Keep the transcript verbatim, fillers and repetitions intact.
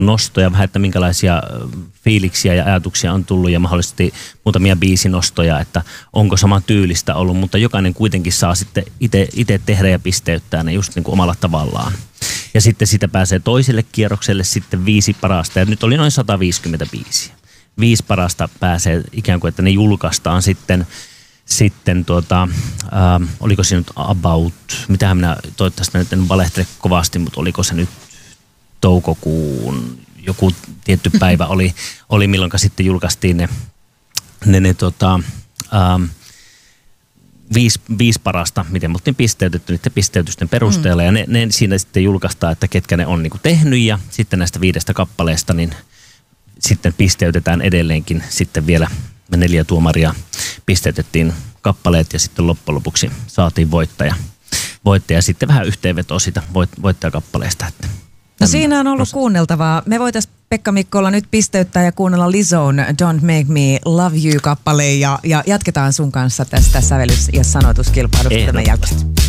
nostoja, vähän, että minkälaisia fiiliksiä ja ajatuksia on tullut ja mahdollisesti muutamia biisinostoja, että onko sama tyylistä ollut, mutta jokainen kuitenkin saa sitten itse tehdä ja pisteyttää ne just niin kuin omalla tavallaan. Ja sitten sitä pääsee toiselle kierrokselle sitten viisi parasta ja nyt oli noin sata viisikymmentä biisiä. Viisi parasta pääsee ikään kuin, että ne julkaistaan sitten Sitten tuota, äh, oliko se nyt about, mitähän minä toivottavasti nyt en valehtele kovasti, mutta oliko se nyt toukokuun joku tietty päivä oli, oli milloin sitten julkaistiin ne, ne, ne tota, ähm, viisi, viisi parasta, miten me oltiin pisteytetty niiden pisteytysten perusteella. Mm. Ja ne, ne siinä sitten julkaistaan, että ketkä ne on niin kuin tehnyt ja sitten näistä viidestä kappaleesta niin sitten pisteytetään edelleenkin sitten vielä. Me neljä tuomaria pisteytettiin kappaleet ja sitten loppujen lopuksi saatiin voittaja. Voittaja sitten vähän yhteenvetoa siitä voit- voittajakappaleesta. Että no siinä on ollut rosa. Kuunneltavaa. Me voitaisiin Pekka Mikkola nyt pisteyttää ja kuunnella Lizon Don't Make Me Love You -kappale ja, ja jatketaan sun kanssa tästä sävellys- ja sanoituskilpailusta tämän jälkeen.